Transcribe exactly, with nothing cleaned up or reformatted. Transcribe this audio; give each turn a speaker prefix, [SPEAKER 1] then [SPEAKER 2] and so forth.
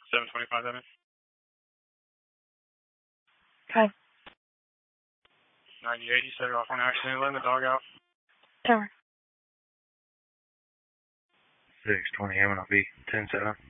[SPEAKER 1] seven twenty-five, that is.
[SPEAKER 2] Okay.
[SPEAKER 1] ninety-eight, you set it off on accident, letting the dog out.
[SPEAKER 2] Tower.
[SPEAKER 3] six twenty M and I'll be ten seven.